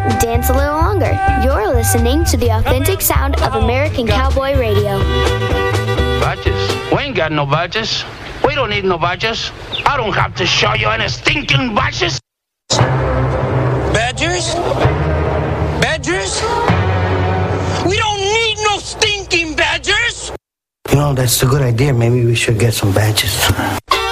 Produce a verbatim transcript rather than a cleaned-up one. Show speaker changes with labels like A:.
A: dance a little longer. You're listening to the authentic sound of American Cowboy Radio.
B: Badges? We ain't got no badges. We don't need no badges. I don't have to show you any stinking badges.
C: Badgers? Badgers? We don't need no stinking badgers!
D: You know, that's a good idea. Maybe we should get some badges.